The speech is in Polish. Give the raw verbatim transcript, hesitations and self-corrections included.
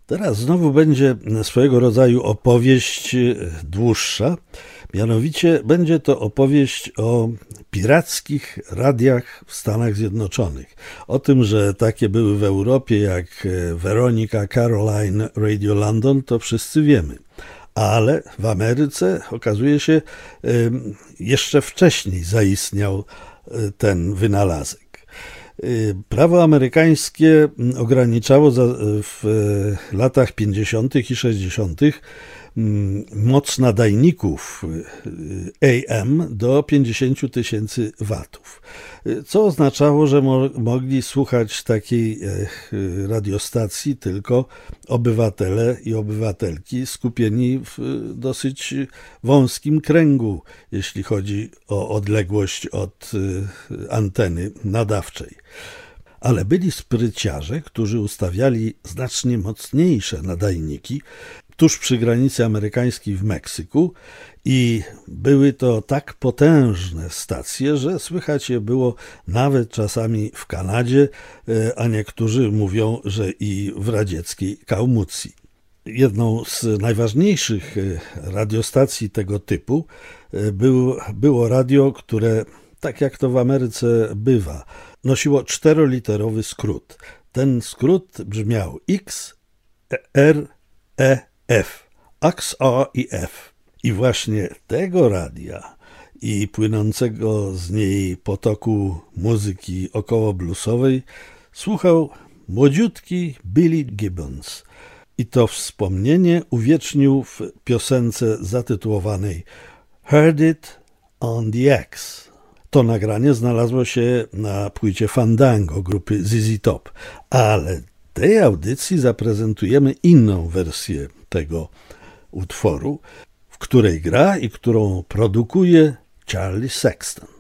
Teraz znowu będzie swojego rodzaju opowieść dłuższa. Mianowicie będzie to opowieść o pirackich radiach w Stanach Zjednoczonych. O tym, że takie były w Europie jak Veronica, Caroline, Radio London, to wszyscy wiemy. Ale w Ameryce, okazuje się, jeszcze wcześniej zaistniał ten wynalazek. Prawo amerykańskie ograniczało w latach pięćdziesiątych i sześćdziesiątych moc nadajników A M do pięćdziesiąt tysięcy watów, co oznaczało, że mo- mogli słuchać takiej radiostacji tylko obywatele i obywatelki skupieni w dosyć wąskim kręgu, jeśli chodzi o odległość od anteny nadawczej. Ale byli spryciarze, którzy ustawiali znacznie mocniejsze nadajniki tuż przy granicy amerykańskiej w Meksyku i były to tak potężne stacje, że słychać je było nawet czasami w Kanadzie, a niektórzy mówią, że i w radzieckiej Kałmucji. Jedną z najważniejszych radiostacji tego typu był, było radio, które, tak jak to w Ameryce bywa, nosiło czteroliterowy skrót. Ten skrót brzmiał X, R, E, F. X, A i F. I właśnie tego radia i płynącego z niej potoku muzyki około bluesowej słuchał młodziutki Billy Gibbons. I to wspomnienie uwiecznił w piosence zatytułowanej Heard It on the X. To nagranie znalazło się na płycie Fandango grupy Z Z Top, ale w tej audycji zaprezentujemy inną wersję tego utworu, w której gra i którą produkuje Charlie Sexton.